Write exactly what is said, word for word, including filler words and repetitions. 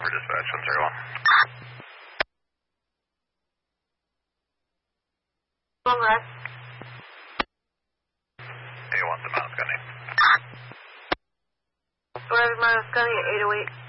for dispatch, one zero one. Long rest. A one to Mount Scunny. Forever Mount Scunny at eight oh eight.